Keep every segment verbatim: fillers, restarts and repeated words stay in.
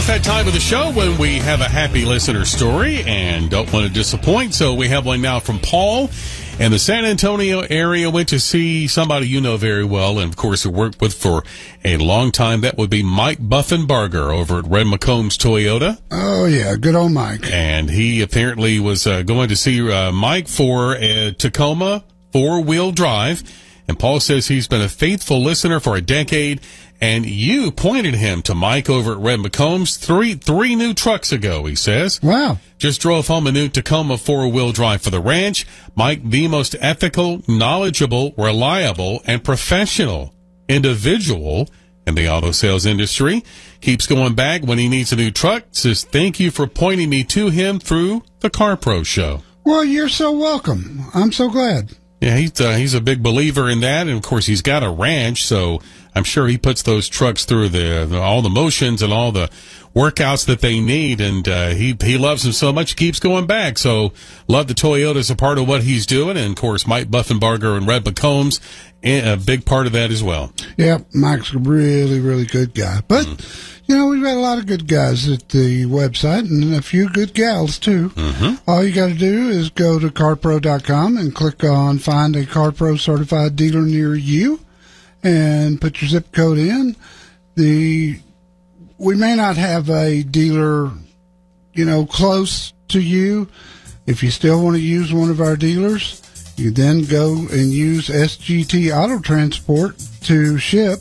it's that time of the show when we have a happy listener story and don't want to disappoint. So we have one now from Paul in the San Antonio area. Went to see somebody you know very well and, of course, who worked with for a long time. That would be Mike Buffenbarger over at Red McCombs Toyota. Oh, yeah. Good old Mike. And he apparently was uh, going to see uh, Mike for a Tacoma four-wheel drive. And Paul says he's been a faithful listener for a decade. And you pointed him to Mike over at Red McCombs three three new trucks ago, he says. Wow. Just drove home a new Tacoma four-wheel drive for the ranch. Mike, the most ethical, knowledgeable, reliable, and professional individual in the auto sales industry. Keeps going back when he needs a new truck. Says, thank you for pointing me to him through the Car Pro Show. Well, you're so welcome. I'm so glad. Yeah, he's, uh, he's a big believer in that. And, of course, he's got a ranch, so I'm sure he puts those trucks through the, the all the motions and all the workouts that they need. And uh, he he loves them so much, he keeps going back. So love the Toyota as a part of what he's doing. And, of course, Mike Buffenbarger and Red McCombs, a big part of that as well. Yeah, Mike's a really, really good guy. But, mm-hmm. you know, we've got a lot of good guys at the website and a few good gals, too. Mm-hmm. All you got to do is go to car pro dot com and click on Find a CarPro Certified Dealer Near You and put your zip code in. The We may not have a dealer, you know, close to you. If you still want to use one of our dealers, you then go and use S G T Auto Transport to ship,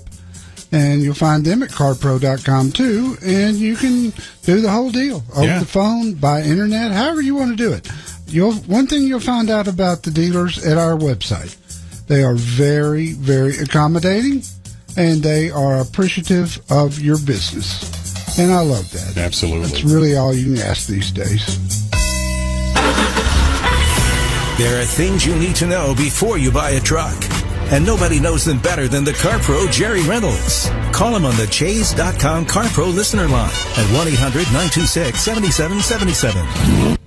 and you'll find them at car pro dot com too, and you can do the whole deal over yeah. the phone, by internet, however you want to do it. You'll One thing you'll find out about the dealers at our website, they are very, very accommodating, and they are appreciative of your business, and I love that. Absolutely. That's really all you can ask these days. There are things you need to know before you buy a truck. And nobody knows them better than the Car Pro Jerry Reynolds. Call him on the Chase dot com Car Pro listener line at one eight hundred nine two six seven seven seven seven.